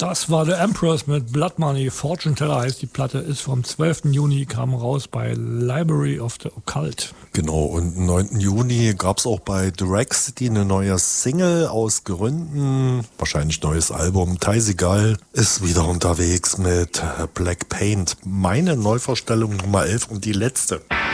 Das war The Empress mit Blood Money. Fortune Teller heißt die Platte, ist vom 12. Juni, kam raus bei Library of the Occult. Genau, und am 9. Juni gab es auch bei Drag City eine neue Single aus Gründen, wahrscheinlich neues Album. Ty Segall ist wieder unterwegs mit Black Paint. Meine Neuvorstellung Nummer 11 und die letzte.